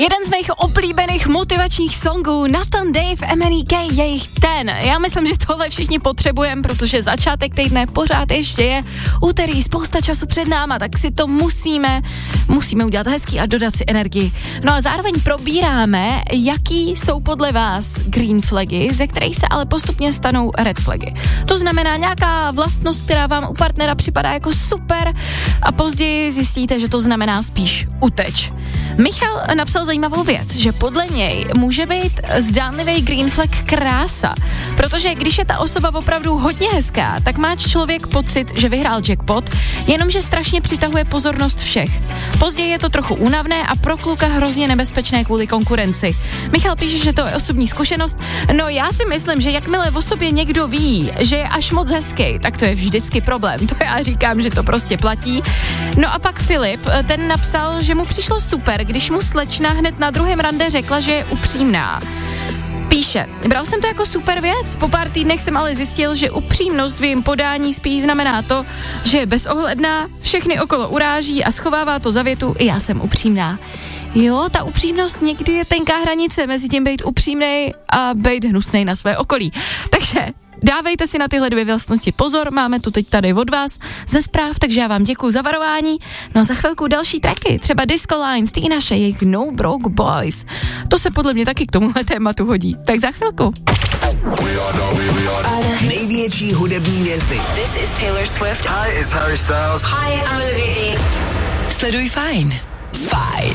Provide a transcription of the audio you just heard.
Jeden z mých oblíbených motivačních songů, Nathan Dave, MNEK, je jich ten. Já myslím, že tohle všichni potřebujeme, protože začátek týdne pořád ještě je úterý, spousta času před náma, tak si to musíme udělat hezký a dodat si energii. No a zároveň probíráme, jaký jsou podle vás green flagy, ze kterých se ale postupně stanou red flagy. To znamená nějaká vlastnost, která vám u partnera připadá jako super a později zjistíte, že to znamená spíš uteč. Michal napsal zajímavou věc, že podle něj může být zdánlivý green flag krása, protože když je ta osoba opravdu hodně hezká, tak má člověk pocit, že vyhrál jackpot, jenomže strašně přitahuje pozornost všech. Později je to trochu únavné a pro kluka hrozně nebezpečné kvůli konkurenci. Michal píše, že to je osobní zkušenost. No já si myslím, že jakmile o sobě někdo ví, že je až moc hezký, tak to je vždycky problém. To já říkám, že to prostě platí. No a pak Filip, ten napsal, že mu přišlo super, když mu slečna hned na druhém rande řekla, že je upřímná. Píše, bral jsem to jako super věc, po pár týdnech jsem ale zjistil, že upřímnost v jejím podání spíš znamená to, že je bezohledná, všechny okolo uráží a schovává to za větu, i já jsem upřímná. Jo, ta upřímnost někdy je tenká hranice mezi tím být upřímnej a být hnusnej na své okolí. Takže dávejte si na tyhle dvě vlastnosti pozor, máme to teď tady od vás ze zpráv, takže já vám děkuju za varování. No a za chvilku další tracky, třeba Disco Lines, ty naše, jejich No Broke Boys. To se podle mě taky k tomuhle tématu hodí. Tak za chvilku. Největší hudební hvězdy. This is Taylor Swift. Hi, it's Harry Styles. Hi, I'm Olivia Dean. Sleduj Fajn. Fajn.